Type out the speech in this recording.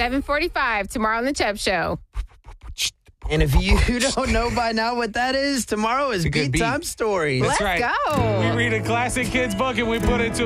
7:45 tomorrow on the Chubb Show. And if you don't know by now what that is, tomorrow is good Beat beat. Time Stories. Let's right. go. We read a classic kids book and we put it to